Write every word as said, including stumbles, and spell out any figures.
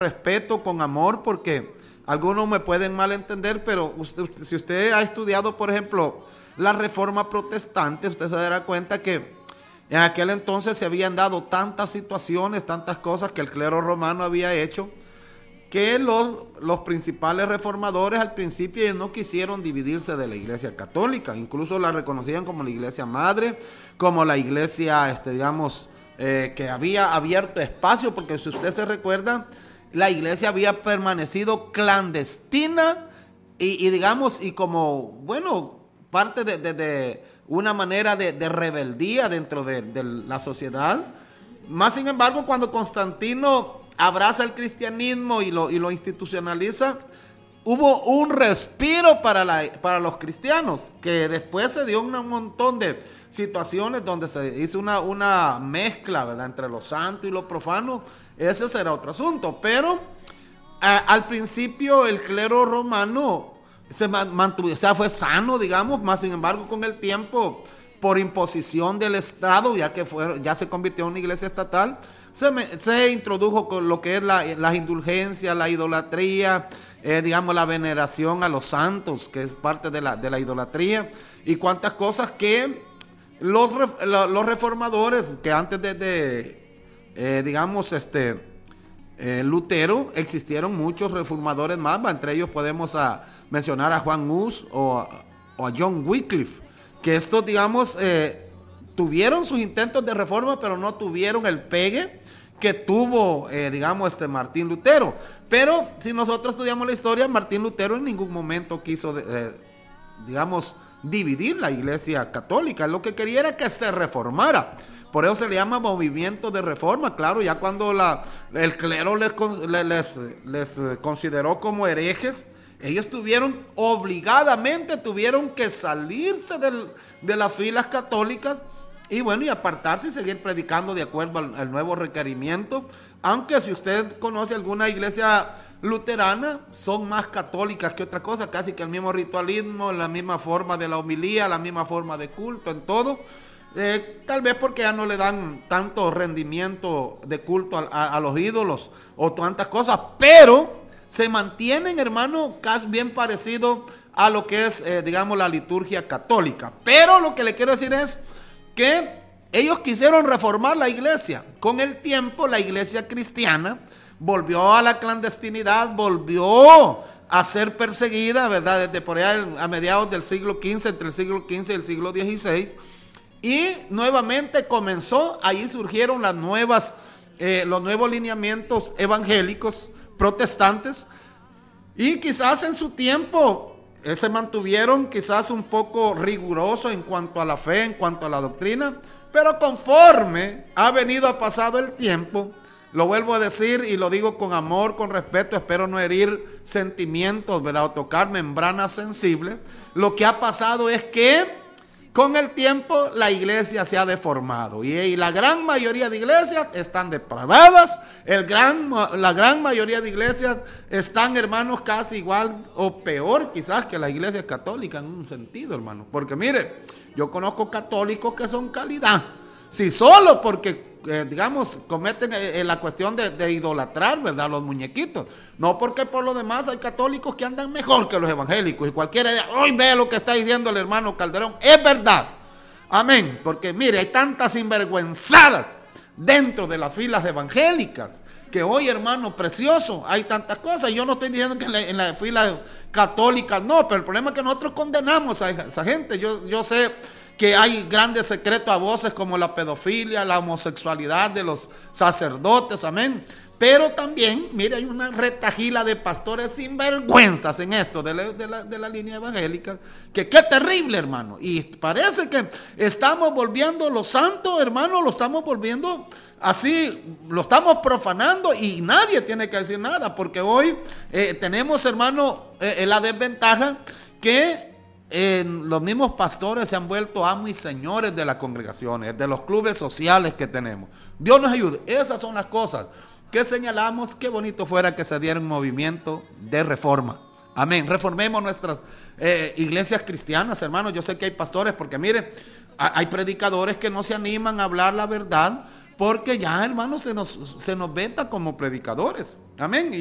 respeto, con amor, porque algunos me pueden malentender, pero usted, si usted ha estudiado, por ejemplo, la Reforma Protestante, usted se dará cuenta que en aquel entonces se habían dado tantas situaciones, tantas cosas que el clero romano había hecho, que los, los principales reformadores al principio ellos no quisieron dividirse de la Iglesia Católica, incluso la reconocían como la Iglesia Madre, como la Iglesia, este, digamos, eh, que había abierto espacio, porque si usted se recuerda, la Iglesia había permanecido clandestina y, y digamos, y como, bueno, parte de, de, de una manera de, de rebeldía dentro de, de la sociedad. Más sin embargo, cuando Constantino abraza el cristianismo y lo, y lo institucionaliza, hubo un respiro para, la, para los cristianos, que después se dio un montón de situaciones donde se hizo una, una mezcla, ¿verdad?, entre lo santo y lo profano. Ese será otro asunto, pero a, al principio el clero romano se mantuvo, o sea, fue sano, digamos, más sin embargo con el tiempo, por imposición del Estado, ya que fue, ya se convirtió en una iglesia estatal, se, me, se introdujo con lo que es la, las indulgencias, la idolatría, eh, digamos la veneración a los santos, que es parte de la, de la idolatría, y cuantas cosas que los, los reformadores, que antes de, de Eh, digamos, este, eh, Lutero, existieron muchos reformadores más, entre ellos podemos a, mencionar a Juan Hus o, o a John Wycliffe, que estos, digamos, eh, tuvieron sus intentos de reforma, pero no tuvieron el pegue que tuvo, eh, digamos, este Martín Lutero. Pero si nosotros estudiamos la historia, Martín Lutero en ningún momento quiso, eh, digamos, dividir la Iglesia Católica. Lo que quería era que se reformara. Por eso se le llama movimiento de reforma. Claro, ya cuando la, el clero les, les, les consideró como herejes, ellos tuvieron, obligadamente tuvieron que salirse del, de las filas católicas y bueno, y apartarse y seguir predicando de acuerdo al, al nuevo requerimiento. Aunque si usted conoce alguna iglesia luterana, son más católicas que otra cosa, casi que el mismo ritualismo, la misma forma de la homilía, la misma forma de culto, en todo. Eh, tal vez porque ya no le dan tanto rendimiento de culto a, a, a los ídolos o tantas cosas, pero se mantienen, hermano, casi bien parecido a lo que es, eh, digamos, la liturgia católica. Pero lo que le quiero decir es que ellos quisieron reformar la iglesia. Con el tiempo, la iglesia cristiana volvió a la clandestinidad, volvió a ser perseguida, ¿verdad? Desde por allá a mediados del siglo quince, entre el siglo quince y el siglo dieciséis. Y nuevamente comenzó, ahí surgieron las nuevas, eh, los nuevos lineamientos evangélicos, protestantes, y quizás en su tiempo eh, se mantuvieron quizás un poco rigurosos en cuanto a la fe, en cuanto a la doctrina, pero conforme ha venido a pasado el tiempo, lo vuelvo a decir y lo digo con amor, con respeto, espero no herir sentimientos, ¿verdad?, o tocar membranas sensibles. Lo que ha pasado es que con el tiempo la iglesia se ha deformado y, y la gran mayoría de iglesias están depravadas, el gran, la gran mayoría de iglesias están, hermanos, casi igual o peor quizás que la iglesia católica en un sentido, hermano. Porque mire, yo conozco católicos que son calidad, si solo porque, eh, digamos, cometen eh, la cuestión de, de idolatrar, ¿verdad?, los muñequitos. No porque por lo demás hay católicos que andan mejor que los evangélicos. Y cualquiera dice, hoy ve lo que está diciendo el hermano Calderón. Es verdad. Amén. Porque mire, hay tantas sinvergüenzadas dentro de las filas evangélicas que hoy, hermano precioso, hay tantas cosas. Yo no estoy diciendo que en la, en la fila católica no, pero el problema es que nosotros condenamos a esa, esa gente. Yo, yo sé que hay grandes secretos a voces como la pedofilia, la homosexualidad de los sacerdotes, amén. Pero también, mire, hay una retajila de pastores sinvergüenzas en esto de la, de la, de la línea evangélica, que qué terrible, hermano. Y parece que estamos volviendo lo santo, hermano, lo estamos volviendo así, lo estamos profanando y nadie tiene que decir nada, porque hoy eh, tenemos, hermano, eh, la desventaja que eh, los mismos pastores se han vuelto amos y señores de las congregaciones, de los clubes sociales que tenemos. Dios nos ayude. Esas son las cosas que señalamos. Qué bonito fuera que se diera un movimiento de reforma. Amén. Reformemos nuestras eh, iglesias cristianas, hermanos. Yo sé que hay pastores, porque mire, hay predicadores que no se animan a hablar la verdad porque ya, hermanos, se nos, se nos veta como predicadores. Amén.